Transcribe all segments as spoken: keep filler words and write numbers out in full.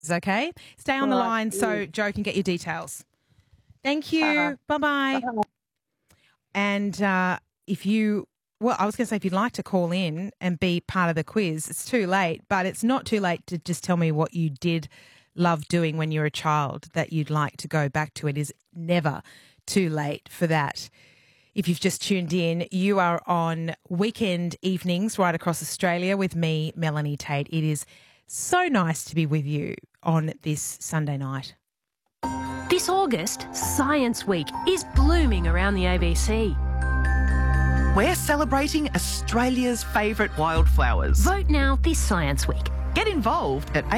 okay? Stay on the Right. line so Joe can get your details. Thank you. Uh-huh. Bye-bye. Uh-huh. And uh, if you, well, I was going to say if you'd like to call in and be part of the quiz, it's too late, but it's not too late to just tell me what you did love doing when you were a child that you'd like to go back to. It is never too late for that. If you've just tuned in, you are on weekend evenings right across Australia with me, Melanie Tate. It is so nice to be with you on this Sunday night. This August, Science Week is blooming around the A B C. We're celebrating Australia's favourite wildflowers. Vote now this Science Week. Get involved at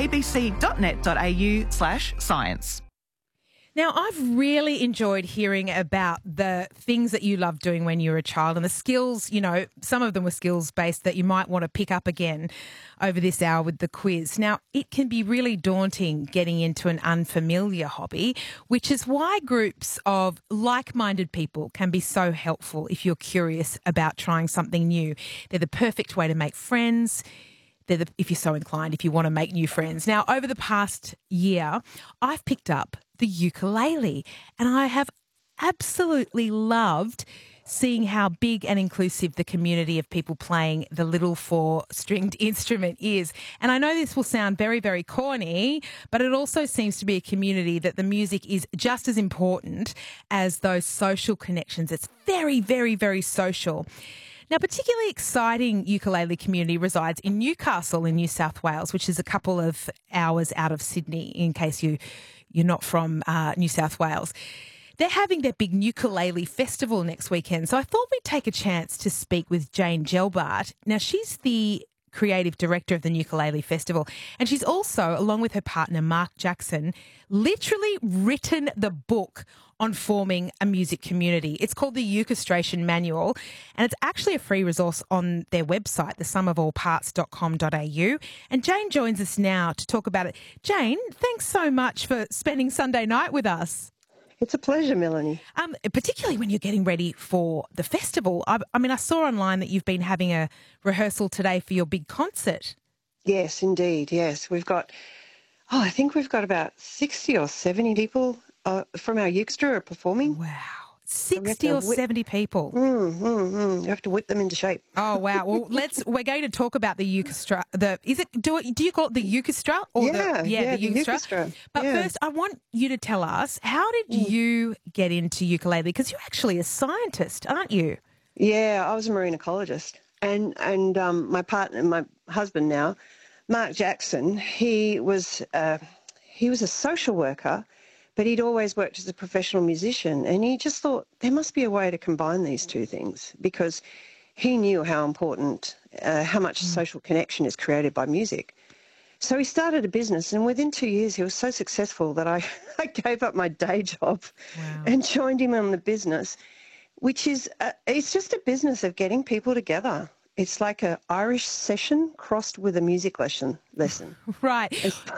abc.net.au slash science. Now, I've really enjoyed hearing about the things that you loved doing when you were a child and the skills, you know, some of them were skills-based that you might want to pick up again over this hour with the quiz. Now, it can be really daunting getting into an unfamiliar hobby, which is why groups of like-minded people can be so helpful if you're curious about trying something new. They're the perfect way to make friends. They're the, if you're so inclined, if you want to make new friends. Now, over the past year, I've picked up the ukulele and I have absolutely loved seeing how big and inclusive the community of people playing the little four-stringed instrument is. And I know this will sound very, very corny, but it also seems to be a community that the music is just as important as those social connections. It's very, very, very social. Now, particularly exciting ukulele community resides in Newcastle in New South Wales, which is a couple of hours out of Sydney, in case you, you're not from uh, New South Wales. They're having their big ukulele festival next weekend, so I thought we'd take a chance to speak with Jane Gelbart. Now, she's the creative director of the Ukulele Festival, and she's also, along with her partner Mark Jackson, literally written the book on forming a music community. It's called the Ukastration Manual, and it's actually a free resource on their website, the sum of all parts dot com dot a u. And Jane joins us now to talk about it. Jane, thanks so much for spending Sunday night with us. It's a pleasure, Melanie. Um, particularly when you're getting ready for the festival. I, I mean, I saw online that you've been having a rehearsal today for your big concert. Yes, indeed. Yes, we've got, oh, I think we've got about sixty or seventy people uh, from our Ukestra are performing. Wow. sixty or whip- seventy people. Mm, mm, mm. You have to whip them into shape. Oh, wow. Well, let's, we're going to talk about the Ukestra. The, is it, do, it, do you call it the Ukestra? Or Yeah, the, yeah, the the Ukestra. Ukestra, But yeah. first, I want you to tell us, how did Mm. you get into ukulele? Because you're actually a scientist, aren't you? Yeah, I was a marine ecologist. And, and um, my partner, my husband now, Mark Jackson, he was, uh, he was a social worker, but he'd always worked as a professional musician, and he just thought there must be a way to combine these two things, because he knew how important, uh, how much social connection is created by music. So he started a business, and within two years he was so successful that I, I gave up my day job Wow. and joined him on the business, which is, a, it's just a business of getting people together. It's like an Irish session crossed with a music lesson. lesson. Right.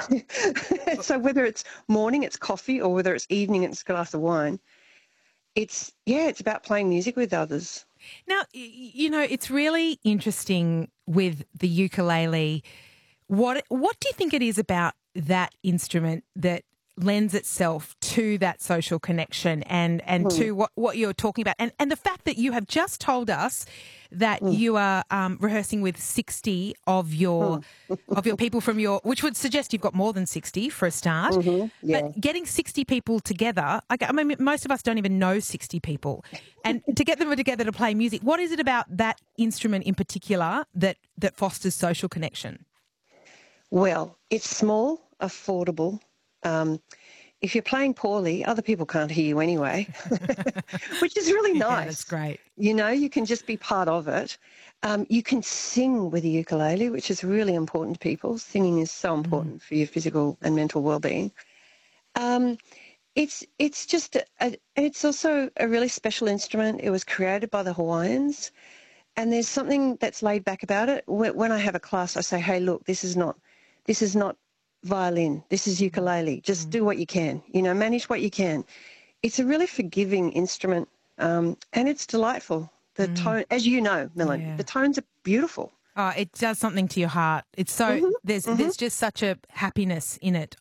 So whether it's morning, it's coffee, or whether it's evening, it's a glass of wine, it's, yeah, it's about playing music with others. Now, y- you know, it's really interesting with the ukulele. What what do you think it is about that instrument that lends itself to that social connection and, and Mm. to what, what you're talking about? And, and the fact that you have just told us that Mm. you are um, rehearsing with sixty of your Mm. of your people from your, which would suggest you've got more than sixty for a start. Mm-hmm. Yeah. But getting sixty people together, I, I mean, most of us don't even know sixty people. And to get them together to play music, what is it about that instrument in particular that, that fosters social connection? Well, it's small, affordable. Um, if you're playing poorly, other people can't hear you anyway, which is really nice. Yeah, that's great. You know, you can just be part of it. Um, you can sing with a ukulele, which is really important to people. Singing is so important mm. for your physical and mental well-being. Um, it's it's just a, a, it's also a really special instrument. It was created by the Hawaiians, and there's something that's laid back about it. When I have a class, I say, "Hey, look, this is not this is not violin. This is ukulele. Just mm. do what you can. You know, manage what you can." It's a really forgiving instrument, um, and it's delightful. The mm. tone, as you know, Melanie, yeah. the tones are beautiful. Oh, it does something to your heart. It's so, mm-hmm. there's mm-hmm. there's just such a happiness in it.